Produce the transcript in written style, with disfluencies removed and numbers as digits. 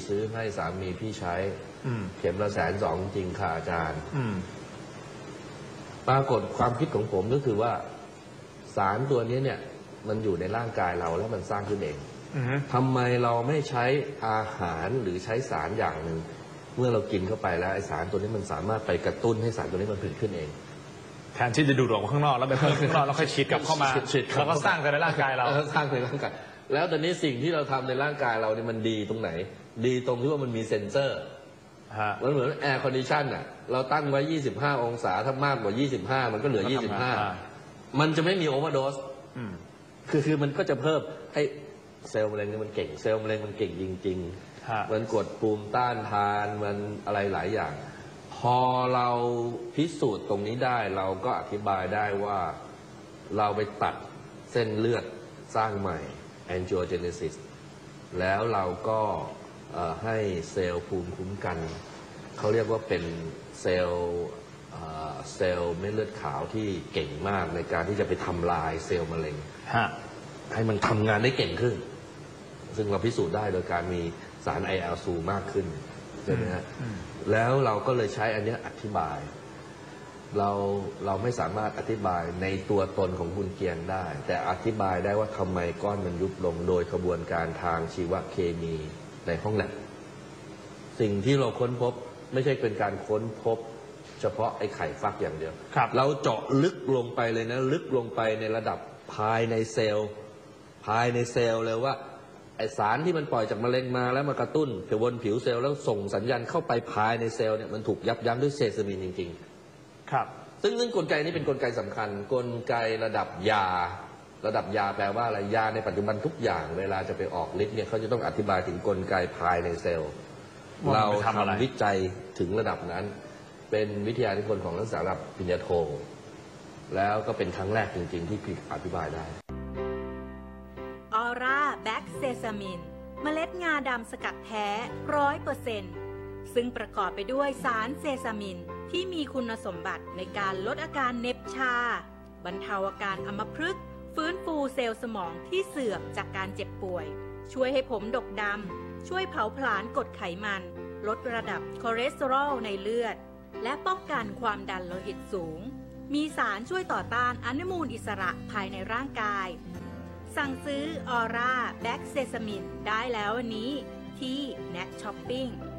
ซื้อให้สามีพี่ใช้เข็มละ120,000จริงค่ะอาจารย์ปรากฏความคิดของผมก็คือว่าสารตัวนี้เนี่ยมันอยู่ในร่างกายเราแล้วมันสร้างขึ้นเองทำไมเราไม่ใช้อาหารหรือใช้สารอย่างหนึ่งเมื่อเรากินเข้าไปแล้วไอสารตัวนี้มันสามารถไปกระตุ้นให้สารตัวนี้มันผลิตขึ้นเองแทนที่จะดูดออกมาข้างนอกแล้วไปเพิ่มข้างนอกแล้วค่อยฉีดกลับเข้ามาแล้วก็สร้างในร่างกายเราสร้างในร่างกายแล้วตอนนี้สิ่งที่เราทำในร่างกายเราเนี่ยมันดีตรงไหนดีตรงที่ว่ามันมีเซ็นเซอร์มันเหมือนแอร์คอนดิชันอ่ะเราตั้งไว้25 องศาถ้ามากกว่า25มันก็เหลือ25มันจะไม่มีโอเวอร์โดสคือมันก็จะเพิ่มให้เซลล์มะเร็งมันเก่งเซลล์มะเร็งมันเก่งจริงๆมันกดภูมิต้านทานมันอะไรหลายอย่างพอเราพิสูจน์ตรงนี้ได้เราก็อธิบายได้ว่าเราไปตัดเส้นเลือดสร้างใหม่ angiogenesis แล้วเราก็ให้เซลล์ภูมิคุ้มกันเขาเรียกว่าเป็นเซลล์เม็ดเลือดขาวที่เก่งมากในการที่จะไปทำลายเซลล์มะเร็งให้มันทำงานได้เก่งขึ้นซึ่งเราพิสูจน์ได้โดยการมีสาร IL-2 มากขึ้นใช่ไหมฮะแล้วเราก็เลยใช้อันนี้อธิบายเราไม่สามารถอธิบายในตัวตนของคุณเกียงได้แต่อธิบายได้ว่าทำไมก้อนมันยุบลงโดยกระบวนการทางชีวเคมีในห้องแลบสิ่งที่เราค้นพบไม่ใช่เป็นการค้นพบเฉพาะไอ้ไข่ฟักอย่างเดียวเราเจาะลึกลงไปเลยนะลึกลงไปในระดับภายในเซลล์เลยว่าไอสารที่มันปล่อยจากมะเร็งมาแล้วมากระตุ้นไปวนผิวเซลล์แล้วส่งสัญญาณเข้าไปภายในเซลล์เนี่ยมันถูกยับยั้งด้วยเซซามินจริงๆครับซึ่งกลไกนี้เป็นกลไกสำคัญกลไกระดับยาแปลว่าอะไรยาในปัจจุบันทุกอย่างเวลาจะไปออกฤทธิ์เนี่ยเขาจะต้องอธิบายถึงกลไกภายในเซลล์เราทำวิจัยถึงระดับนั้นเป็นวิทยานิพนธ์ของนักศึกษาระดับปริญญาโทแล้วก็เป็นครั้งแรกจริงๆที่อธิบายได้ออร่าแบ็กเซซามินเมล็ดงาดำสกัดแท้ 100% ซึ่งประกอบไปด้วยสารเซซามินที่มีคุณสมบัติในการลดอาการเหน็บชาบรรเทาอาการอัมพฤกษ์ฟื้นฟูเซลล์สมองที่เสื่อมจากการเจ็บป่วยช่วยให้ผมดกดำช่วยเผาผลาญกรดไขมันลดระดับคอเลสเตอรอลในเลือดและป้องกันความดันโลหิตสูงมีสารช่วยต่อต้านอนุมูลอิสระภายในร่างกายสั่งซื้อออร่าแบ็กเซซามินได้แล้ววันนี้ที่ Net Shopping